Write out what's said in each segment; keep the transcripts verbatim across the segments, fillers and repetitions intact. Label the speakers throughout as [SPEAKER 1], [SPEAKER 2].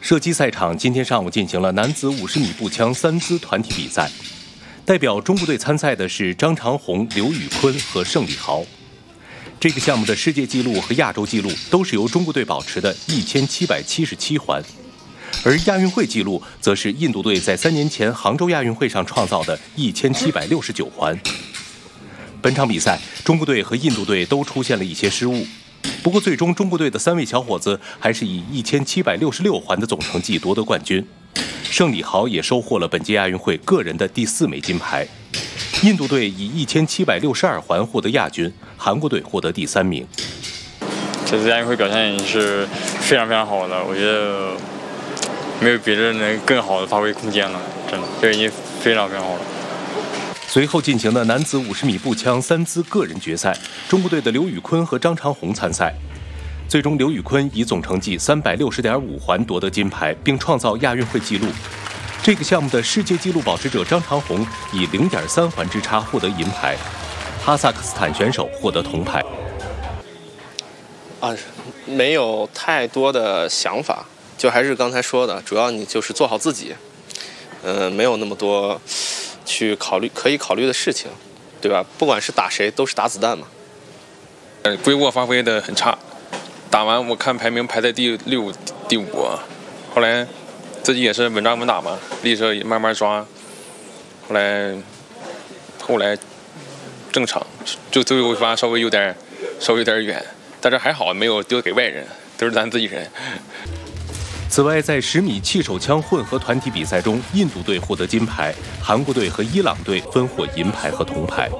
[SPEAKER 1] 射击赛场今天上午进行了男子五十米步枪三姿团体比赛，代表中国队参赛的是张长虹、刘宇坤和盛礼豪。这个项目的世界纪录和亚洲纪录都是由中国队保持的一千七百七十七环，而亚运会纪录则是印度队在三年前杭州亚运会上创造的一千七百六十九环。本场比赛，中国队和印度队都出现了一些失误，不过最终中国队的三位小伙子还是以一千七百六十六环的总成绩夺得冠军。盛礼豪也收获了本届亚运会个人的第四枚金牌。印度队以一千七百六十二环获得亚军，韩国队获得第三名。
[SPEAKER 2] 这次亚运会表现也是非常非常好的，我觉得没有比这能更好的发挥空间了，真的，这已经非常非常好了。
[SPEAKER 1] 随后进行的男子五十米步枪三姿个人决赛，中国队的刘宇坤和张长虹参赛。最终，刘宇坤以总成绩三百六十点五环夺得金牌，并创造亚运会纪录。这个项目的世界纪录保持者张长虹以零点三环之差获得银牌，哈萨克斯坦选手获得铜牌。
[SPEAKER 3] 啊，没有太多的想法，就还是刚才说的，主要你就是做好自己，嗯、呃，没有那么多去考虑可以考虑的事情，对吧？不管是打谁，都是打子弹嘛。
[SPEAKER 4] 呃，归卧发挥的很差，打完我看排名排在第六、第五，后来自己也是稳扎稳打嘛，力车也慢慢抓，后来后来正常，就最后一发稍微有点稍微有点远，但是还好没有丢给外人，都是咱自己人。
[SPEAKER 1] 此外，在十米气手枪混合团体比赛中，印度队获得金牌，韩国队和伊朗队分获银牌和铜牌。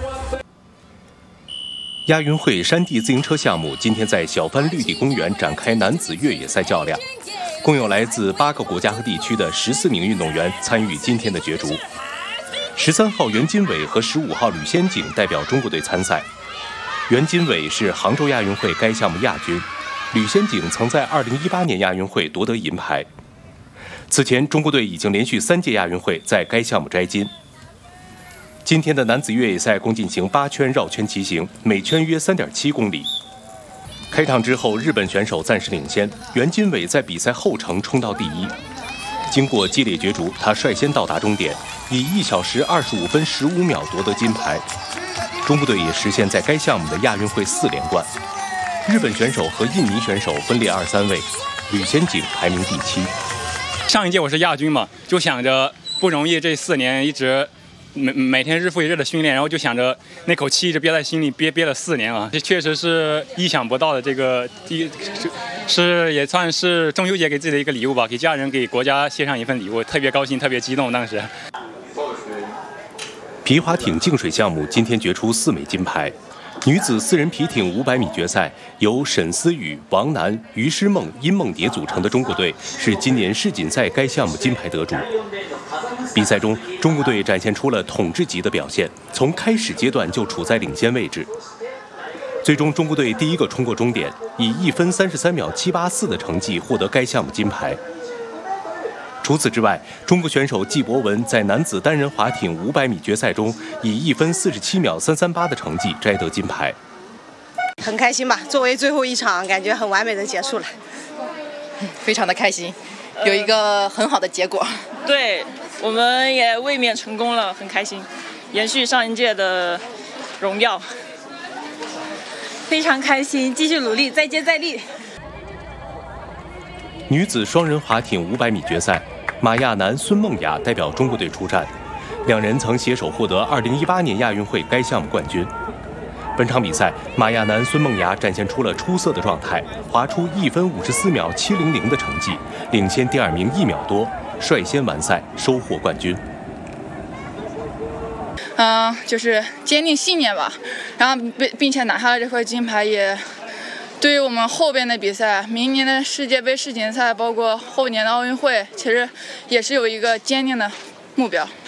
[SPEAKER 1] 亚运会山地自行车项目今天在小帆绿地公园展开男子越野赛较量，共有来自八个国家和地区的十四名运动员参与今天的角逐。十三号袁金伟和十五号吕先景代表中国队参赛。袁金伟是杭州亚运会该项目亚军，吕先景曾在二零一八年亚运会夺得银牌。此前，中国队已经连续三届亚运会在该项目摘金。今天的男子越野赛共进行八圈绕圈骑行，每圈约 三点七公里。开场之后，日本选手暂时领先，袁金伟在比赛后程冲到第一。经过激烈角逐，他率先到达终点，以一小时二十五分十五秒夺得金牌。中国队也实现在该项目的亚运会四连冠。日本选手和印尼选手分列二三位，吕先景排名第七。
[SPEAKER 5] 上一届我是亚军嘛，就想着不容易，这四年一直每每天日复一日的训练，然后就想着那口气一直憋在心里，憋憋了四年啊，这确实是意想不到的。这个第是也算是中秋节给自己的一个礼物吧，给家人给国家献上一份礼物，特别高兴，特别激动。当时
[SPEAKER 1] 皮划艇净水项目今天决出四枚金牌。女子四人皮艇五百米决赛，由沈思雨、王楠、于诗梦、殷梦蝶组成的中国队是今年世锦赛该项目金牌得主。比赛中，中国队展现出了统治级的表现，从开始阶段就处在领先位置。最终，中国队第一个冲过终点，以一分三十三秒七八四的成绩获得该项目金牌。除此之外，中国选手季博文在男子单人划艇五百米决赛中，以一分四十七秒三三八的成绩摘得金牌。
[SPEAKER 6] 很开心吧，作为最后一场，感觉很完美的结束了，
[SPEAKER 7] 非常的开心，有一个很好的结果。
[SPEAKER 8] 对，我们也卫冕成功了，很开心，延续上一届的荣耀，
[SPEAKER 9] 非常开心，继续努力，再接再厉。
[SPEAKER 1] 女子双人划艇五百米决赛，马亚楠、孙梦雅代表中国队出战，两人曾携手获得二零一八年亚运会该项目冠军。本场比赛，马亚楠、孙梦雅展现出了出色的状态，划出一分五十四秒七零零的成绩，领先第二名一秒多，率先完赛，收获冠军。
[SPEAKER 7] 嗯、呃，就是坚定信念吧，然后并并且拿下了这块金牌，也对于我们后边的比赛，明年的世界杯、世锦赛，包括后年的奥运会，其实也是有一个坚定的目标。